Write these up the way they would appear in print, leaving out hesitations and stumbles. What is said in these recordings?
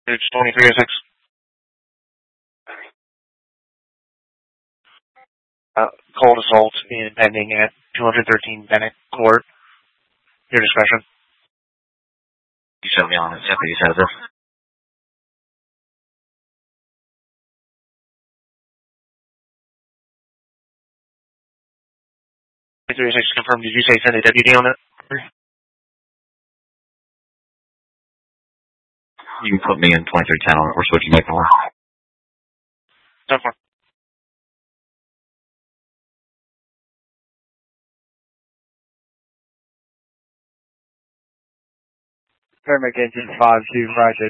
It's 2306. Cold assault pending at 213 Bennett Court. Your discretion. You showed me on it. Simply you said this. 2306 confirmed. Did you say send a deputy on it? You can put me in 2310 on it. We're switching back over. So far. Paramedic engine 5-2, roger.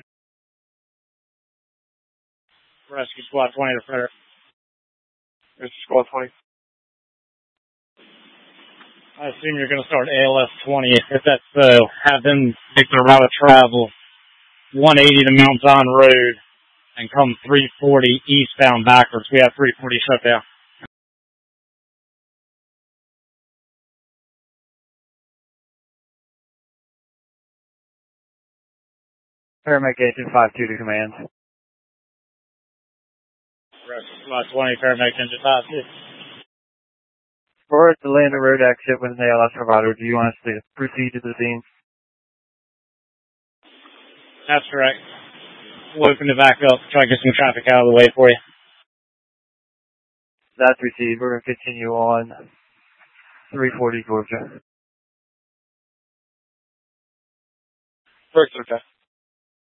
Rescue Squad 20 to Frederick. It's Squad 20. I assume you're going to start ALS 20. If that's so, have them take their route of travel 180 to Mount Zion Road and come 340 eastbound backwards. We have 340 shut down. Paramedic engine 5-2 to command. Rescue Squad 20, Paramedic engine 5-2. We're at the Landon Road exit with an ALS provider. Do you want us to proceed to the scene? That's correct. We'll open it back up, try to get some traffic out of the way for you. That's received. We're going to continue on 340 Georgia. First, okay.